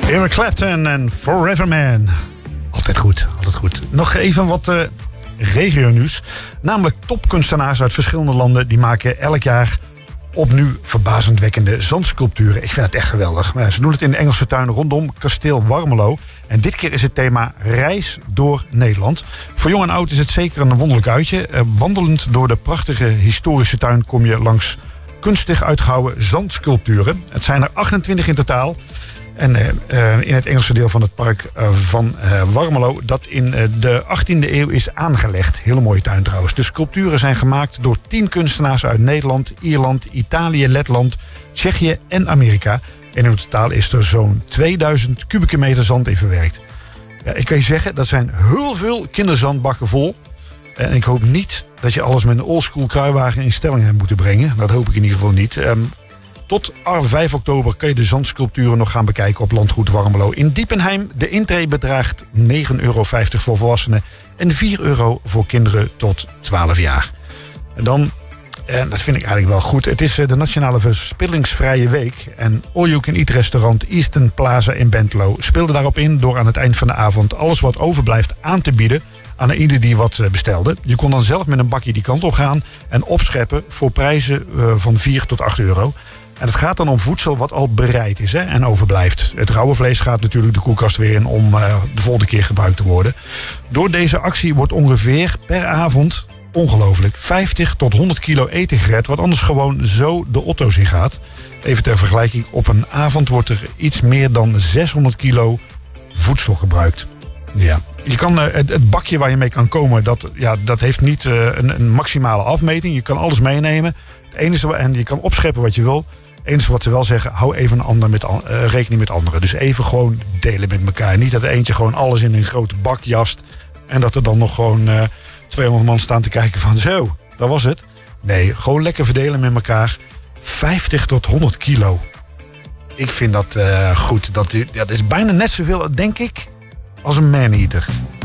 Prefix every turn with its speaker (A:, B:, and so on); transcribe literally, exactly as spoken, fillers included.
A: Eric Clapton en Forever Man. Altijd goed, altijd goed. Nog even wat uh, regio-nieuws. Namelijk topkunstenaars uit verschillende landen... die maken elk jaar opnieuw verbazendwekkende zandsculpturen. Ik vind het echt geweldig. Maar ze doen het in de Engelse tuin rondom kasteel Warmelo. En dit keer is het thema Reis door Nederland. Voor jong en oud is het zeker een wonderlijk uitje. Uh, wandelend door de prachtige historische tuin kom je langs kunstig uitgehouwen zandsculpturen. Het zijn er achtentwintig in totaal. En uh, uh, in het Engelse deel van het park uh, van uh, Warmelo... dat in uh, de achttiende eeuw is aangelegd. Hele mooie tuin trouwens. De sculpturen zijn gemaakt door tien kunstenaars uit Nederland, Ierland, Italië, Letland, Tsjechië en Amerika. En in totaal is er zo'n tweeduizend kubieke meter zand in verwerkt. Ja, ik kan je zeggen, dat zijn heel veel kinderzandbakken vol. En ik hoop niet dat je alles met een oldschool kruiwagen in stelling hebt moeten brengen. Dat hoop ik in ieder geval niet. Um, Tot vijf oktober kun je de zandsculpturen nog gaan bekijken op Landgoed Warmelo in Diepenheim. De intree bedraagt negen euro vijftig voor volwassenen en vier euro voor kinderen tot twaalf jaar. En dan, en dat vind ik eigenlijk wel goed, het is de Nationale Verspillingsvrije Week. En All You Can Eat restaurant Eastern Plaza in Bentlo speelde daarop in door aan het eind van de avond alles wat overblijft aan te bieden aan ieder die wat bestelde. Je kon dan zelf met een bakje die kant op gaan en opscheppen voor prijzen van vier tot acht euro. En het gaat dan om voedsel wat al bereid is hè, en overblijft. Het rauwe vlees gaat natuurlijk de koelkast weer in om uh, de volgende keer gebruikt te worden. Door deze actie wordt ongeveer per avond, ongelooflijk, vijftig tot honderd kilo eten gered... wat anders gewoon zo de otto's in gaat. Even ter vergelijking, op een avond wordt er iets meer dan zeshonderd kilo voedsel gebruikt. Ja. Je kan, uh, het, het bakje waar je mee kan komen, dat, ja, dat heeft niet uh, een, een maximale afmeting. Je kan alles meenemen. Het enige, en je kan opscheppen wat je wil. Het enige wat ze wel zeggen, hou even een ander met, uh, rekening met anderen. Dus even gewoon delen met elkaar. Niet dat er eentje gewoon alles in een grote bak jast. En dat er dan nog gewoon uh, tweehonderd man staan te kijken van zo, dat was het. Nee, gewoon lekker verdelen met elkaar. vijftig tot honderd kilo. Ik vind dat uh, goed. Dat, ja, dat is bijna net zoveel, denk ik, als een man-eater.